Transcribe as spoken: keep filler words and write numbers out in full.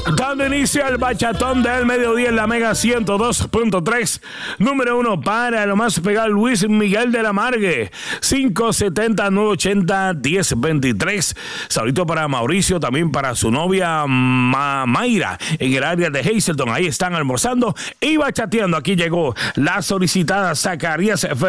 Dando inicio al bachatón del mediodía en la Mega ciento dos punto tres. Número uno para lo más pegado, Luis Miguel de la Margue. cinco setenta, nueve ochenta, diez veintitrés. Saludito para Mauricio, también para su novia Ma Mayra en el área de Hazleton. Ahí están almorzando y bachateando. Aquí llegó la solicitada Zacarías